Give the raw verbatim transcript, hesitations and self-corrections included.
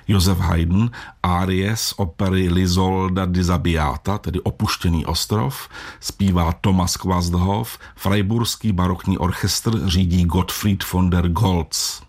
Josef Haydn, árie z opery L'Isolda disabbiata, tedy Opuštěný ostrov, zpívá Thomas Quasthoff, Freiburský barokní orchestr řídí Gottfried von der Goltz.